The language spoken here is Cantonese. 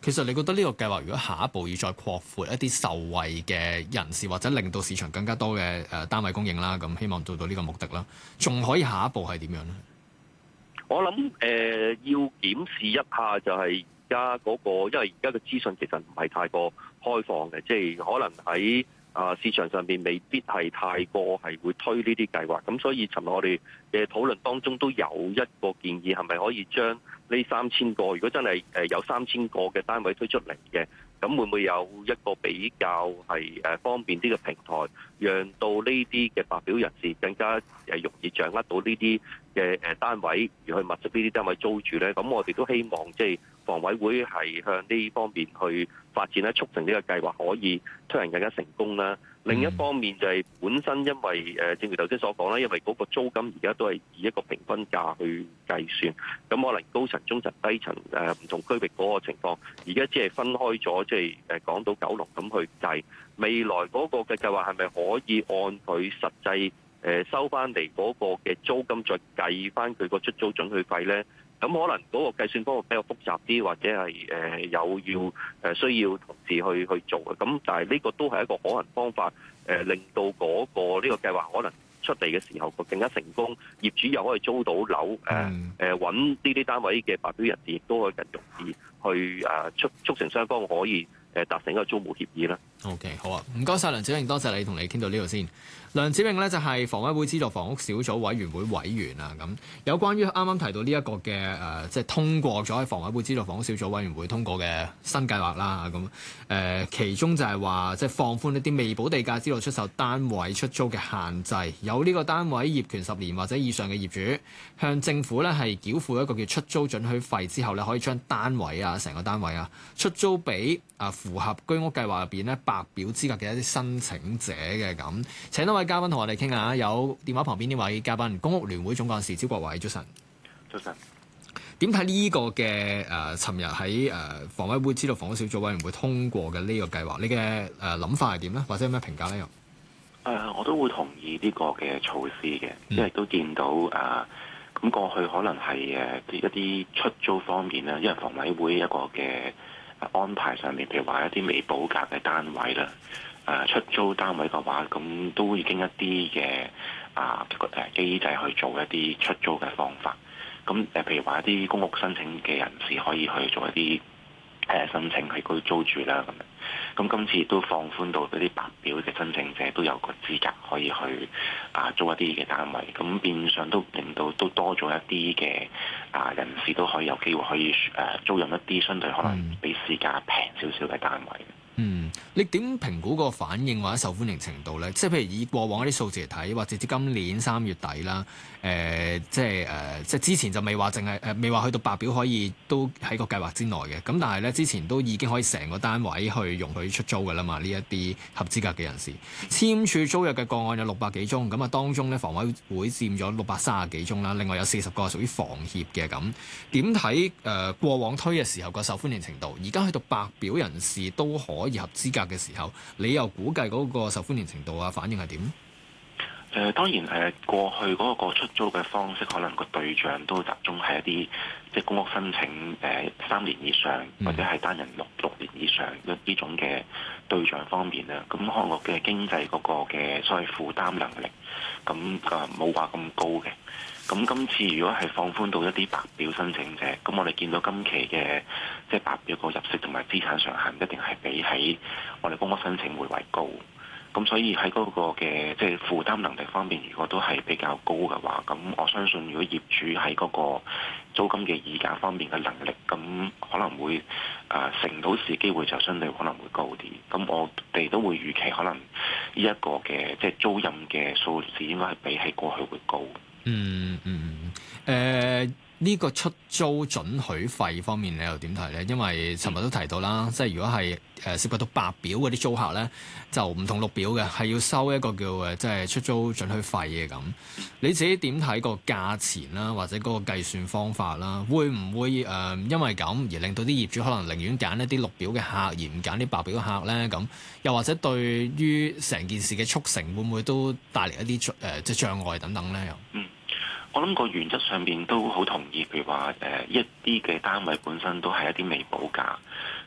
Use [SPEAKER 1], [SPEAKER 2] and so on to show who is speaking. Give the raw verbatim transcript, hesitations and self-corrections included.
[SPEAKER 1] 其實你覺得呢個計劃如果下一步要再擴闊一啲受惠嘅人士，或者令到市場更加多嘅誒單位供應啦，咁希望做到呢個目的啦，仲可以下一步係點樣咧？
[SPEAKER 2] 我諗誒、呃、要檢視一下就係而家嗰個，因為而家嘅資訊其實唔係太過開放嘅，即係可能喺啊市場上邊未必係太過係會推呢啲計劃。咁所以尋日我哋嘅討論當中都有一個建議，係咪可以將呢三千個，如果真係誒有三千個嘅單位推出嚟嘅，咁會唔會有一個比較係誒方便啲嘅平台，讓到呢啲嘅白表人士更加誒容易掌握到呢啲嘅誒單位，而去物色呢啲單位租住咧？咁我哋都希望即係房委會係向呢方面去發展咧，促成呢個計劃可以推行更加成功啦。另一方面就係本身因為誒正如頭先所講啦，因為嗰個租金而家都係以一個平均價去計算，咁可能高層、中層、低層誒唔同區域嗰個情況，而家只係分開咗，即係誒港島、九龍咁去計。未來嗰個嘅計劃係咪可以按佢實際誒收翻嚟嗰個嘅租金再計翻佢個出租準許費咧？咁可能嗰個計算方法比較複雜啲，或者係誒有要誒需要同事去去做嘅。咁但係呢個都係一個可行方法，誒令到嗰個呢個計劃可能出嚟嘅時候個更加成功，業主又可以租到樓，誒誒揾呢啲單位嘅白表人士亦都可以更容易去誒促促成雙方可以誒達成一個租務協議啦。
[SPEAKER 1] OK， 好啊，唔該晒梁子穎，多謝你同你傾到呢度先。梁子穎呢就係房委會資助房屋小組委員會委員啊。咁有關於啱啱提到呢一個嘅誒、呃，即係通過咗喺房委會資助房屋小組委員會通過嘅新計劃啦。咁誒、呃，其中就係話即係放寬一啲未補地價之後出售單位出租嘅限制，有呢個單位業權十年或者以上嘅業主向政府咧係繳付一個叫出租准許費之後咧，可以將單位啊成個單位啊出租俾啊符合居屋計劃入邊咧白表資格嘅一啲申請者嘅。咁請多位嘉賓同我哋傾下，有電話旁邊呢位嘉賓，公屋聯會總幹事招國偉，早晨。
[SPEAKER 2] 早晨。
[SPEAKER 1] 點睇呢個嘅誒，尋日喺誒房委會資助房屋小組委員會通過嘅呢個計劃，你嘅誒諗法係點咧？或者有咩評價咧？又、
[SPEAKER 3] 呃、誒，我都會同意呢個嘅措施嘅，因為都見到誒咁、呃、過去可能係誒一啲出租方面咧，因為房委會一個嘅安排上面，譬如話一啲未補價嘅單位啦。誒出租單位嘅話，咁都已經一啲嘅啊誒機制去做一啲出租嘅方法。咁誒譬如話一啲公屋申請嘅人士可以去做一啲誒申請去居租住啦咁樣。咁今次亦都放寬到嗰啲白表嘅申請者都有個資格可以去啊租一啲嘅單位。咁變相都令到都多咗一啲嘅啊人士都可以有機會可以誒租入一啲相對可能比市價平少少嘅單位。
[SPEAKER 1] 嗯，你點評估個反應或者受歡迎程度咧？即係譬如以過往一啲數字嚟睇，或者至今年三月底啦，誒、呃，即係誒、呃，即係之前就未話淨係誒，未話去到白表可以都喺個計劃之內嘅。咁但係咧，之前都已經可以成個單位去容許出租㗎啦嘛。呢一啲合資格嘅人士簽署租約嘅個案有六百幾宗，咁啊當中咧房委會佔咗六百三十幾宗啦，另外有四十個係屬於房協嘅。咁點睇誒過往推嘅時候個受歡迎程度？而家去到白表人士都可以合資格嘅時候，你又估計嗰個受歡迎程度啊反應係點？
[SPEAKER 3] 誒、呃、當然誒、呃、過去嗰個出租嘅方式，可能個對象都集中係一啲即係公屋申請誒三、呃、年以上，或者係單人六六年以上呢呢種嘅對象方面啦。咁韓國嘅經濟嗰個嘅所謂負擔能力，咁誒冇話咁高嘅。咁今次如果係放寬到一啲白表申請者，咁我哋見到今期嘅即係白表個入息同埋資產上限一定係比起我哋公屋申請會為高。咁所以喺嗰個嘅即係負擔能力方面，如果都係比較高嘅話，咁我相信如果業主喺嗰個租金嘅議價方面嘅能力，咁可能會啊、呃、成到事機會就相對可能會高啲。咁我哋都會預期可能呢一個嘅即係租賃嘅數字應該係比起過去會高。
[SPEAKER 1] 嗯嗯嗯，誒、呃。呢個出租准許費方面，你又點睇咧？因為尋日都提到啦，即係如果係誒涉及到白表嗰啲租客咧，就唔同綠表嘅，係要收一個叫誒即係出租准許費嘅咁。你自己點睇個價錢啦，或者嗰個計算方法啦？會唔會誒、呃、因為咁而令到啲業主可能寧願揀一啲綠表嘅客，而唔揀啲白表嘅客咧？咁又或者對於成件事嘅促成，會唔會都帶嚟一啲誒、呃、即係障礙等等咧？又
[SPEAKER 3] 嗯。我諗個原則上面都好同意，譬如話誒一啲嘅單位本身都係一啲未補價，